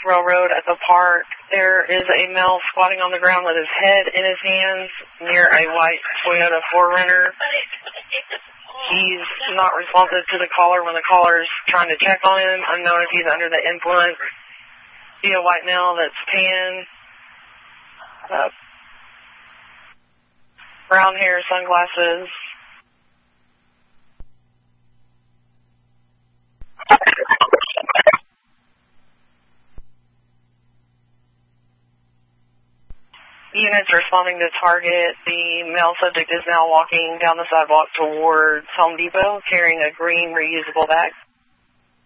Railroad at the park. There is a male squatting on the ground with his head in his hands near a white Toyota 4Runner. He's not responsive to the caller when the caller's trying to check on him. Unknown if he's under the influence. See a white male that's tan, brown hair, sunglasses. Units responding to target. The male subject is now walking down the sidewalk towards Home Depot carrying a green reusable bag.